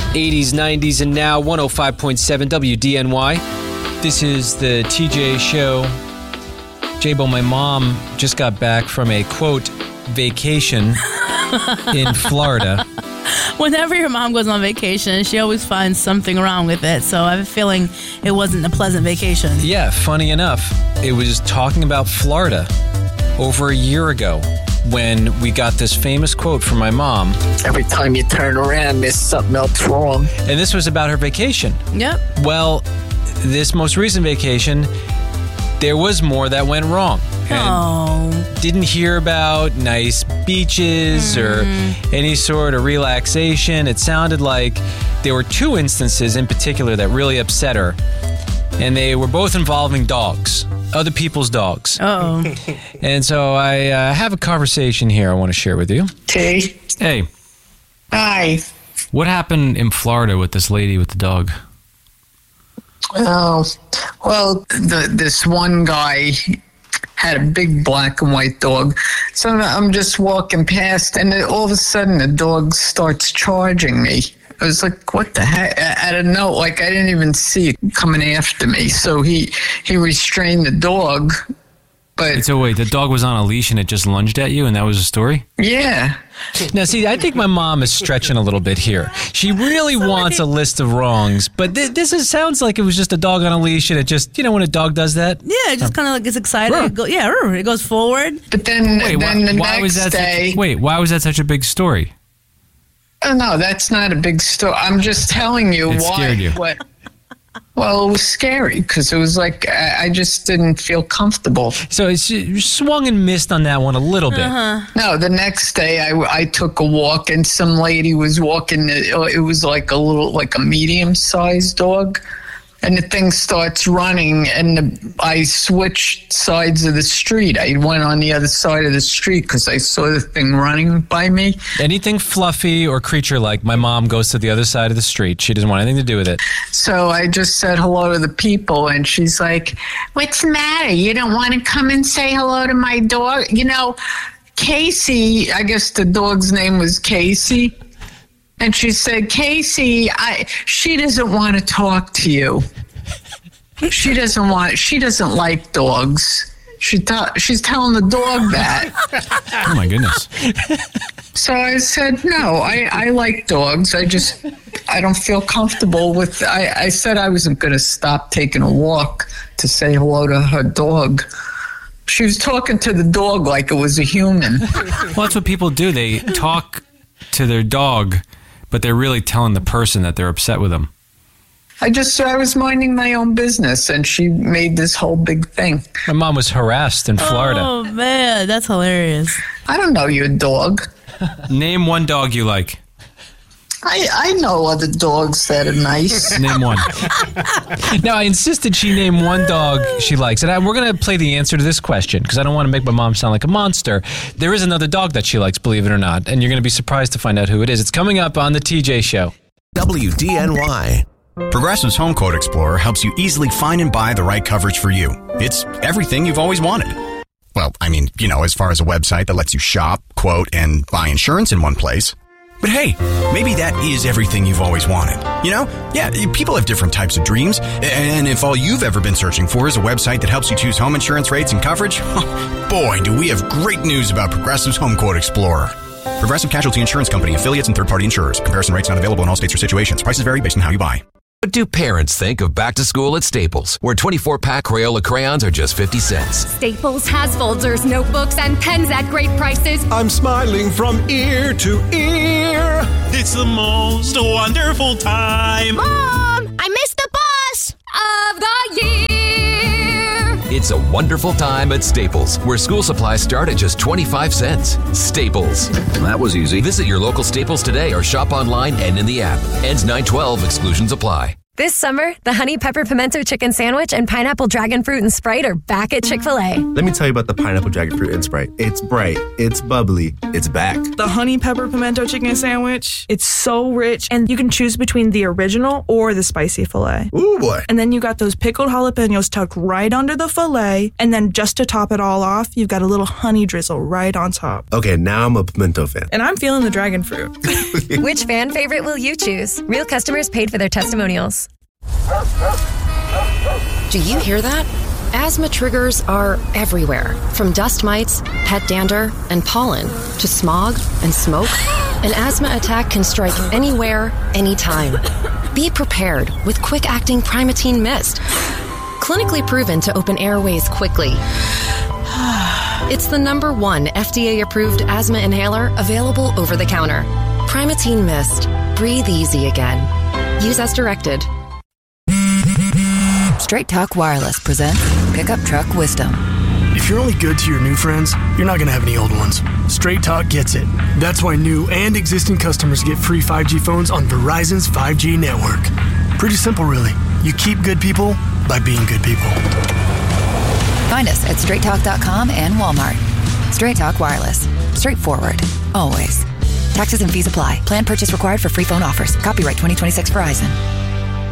80s, 90s, and now 105.7 WDNY. This is the TJ Show. J-Bo, my mom just got back from a, quote, vacation in Florida. Whenever your mom goes on vacation, she always finds something wrong with it. So I have a feeling it wasn't a pleasant vacation. Yeah, funny enough, it was talking about Florida over a year ago when we got this famous quote from my mom. Every time you turn around, there's something else wrong. And this was about her vacation. Yep. Well, this most recent vacation, there was more that went wrong. And didn't hear about nice beaches or any sort of relaxation. It sounded like there were two instances in particular that really upset her. And they were both involving dogs, other people's dogs. Uh-oh. And so I have a conversation here I want to share with you. Hey. Hey. Hi. What happened in Florida with this lady with the dog? Oh, well, this one guy had a big black and white dog. So I'm just walking past, and all of a sudden the dog starts charging me. I was like, what the heck? I don't know. Like, I didn't even see it coming after me. So he restrained the dog. But so wait, the dog was on a leash and it just lunged at you, and that was the story? Yeah. Now, see, I think my mom is stretching a little bit here. She really wants a list of wrongs, but sounds like it was just a dog on a leash, and it just, when a dog does that? Yeah, it just kind of like gets excited. It goes forward. But then the next day... why was that such a big story? Oh, no, that's not a big story. I'm just telling you it why. Scared you. Well, it was scary because it was like I just didn't feel comfortable. So you swung and missed on that one a little bit. No, the next day I took a walk and some lady was walking. It was like a medium-sized dog. And the thing starts running, and I switched sides of the street. I went on the other side of the street because I saw the thing running by me. Anything fluffy or creature-like, my mom goes to the other side of the street. She doesn't want anything to do with it. So I just said hello to the people, and she's like, what's the matter? You don't want to come and say hello to my dog? Casey, I guess the dog's name was Casey. And she said, Casey, she doesn't want to talk to you. She doesn't like dogs. She's telling the dog that. Oh, my goodness. So I said, no, I like dogs. I don't feel comfortable with, I said I wasn't going to stop taking a walk to say hello to her dog. She was talking to the dog like it was a human. Well, that's what people do. They talk to their dog, but they're really telling the person that they're upset with them. I was minding my own business, and she made this whole big thing. My mom was harassed in Florida. Oh, man, that's hilarious. I don't know your dog. Name one dog you like. I know other dogs that are nice. Name one. Now, I insisted she name one dog she likes. And we're going to play the answer to this question because I don't want to make my mom sound like a monster. There is another dog that she likes, believe it or not. And you're going to be surprised to find out who it is. It's coming up on the TJ Show. WDNY. Progressive's Home Quote Explorer helps you easily find and buy the right coverage for you. It's everything you've always wanted. Well, as far as a website that lets you shop, quote, and buy insurance in one place. But hey, maybe that is everything you've always wanted. Yeah, people have different types of dreams. And if all you've ever been searching for is a website that helps you choose home insurance rates and coverage, boy, do we have great news about Progressive's Home Quote Explorer. Progressive Casualty Insurance Company, affiliates, and third-party insurers. Comparison rates not available in all states or situations. Prices vary based on how you buy. What do parents think of back to school at Staples, where 24-pack Crayola crayons are just 50 cents? Staples has folders, notebooks, and pens at great prices. I'm smiling from ear to ear. It's the most wonderful time. Mom, I missed the bus of the year. It's a wonderful time at Staples, where school supplies start at just 25 cents. Staples. That was easy. Visit your local Staples today or shop online and in the app. Ends 9/12. Exclusions apply. This summer, the Honey Pepper Pimento Chicken Sandwich and Pineapple Dragon Fruit and Sprite are back at Chick-fil-A. Let me tell you about the Pineapple Dragon Fruit and Sprite. It's bright, it's bubbly, it's back. The Honey Pepper Pimento Chicken Sandwich, it's so rich, and you can choose between the original or the spicy filet. Ooh, boy. And then you got those pickled jalapenos tucked right under the filet, and then just to top it all off, you've got a little honey drizzle right on top. Okay, now I'm a pimento fan. And I'm feeling the dragon fruit. Which fan favorite will you choose? Real customers paid for their testimonials. Do you hear that? Asthma triggers are everywhere, from dust mites, pet dander, and pollen, to smog and smoke. An asthma attack can strike anywhere, anytime. Be prepared with quick-acting Primatene Mist. Clinically proven to open airways quickly. It's the #1 FDA-approved asthma inhaler available over the counter. Primatene Mist. Breathe easy again. Use as directed. Straight Talk Wireless presents Pickup Truck Wisdom. If you're only good to your new friends, you're not going to have any old ones. Straight Talk gets it. That's why new and existing customers get free 5G phones on Verizon's 5G network. Pretty simple, really. You keep good people by being good people. Find us at straighttalk.com and Walmart. Straight Talk Wireless. Straightforward. Always. Taxes and fees apply. Plan purchase required for free phone offers. Copyright 2026 Verizon.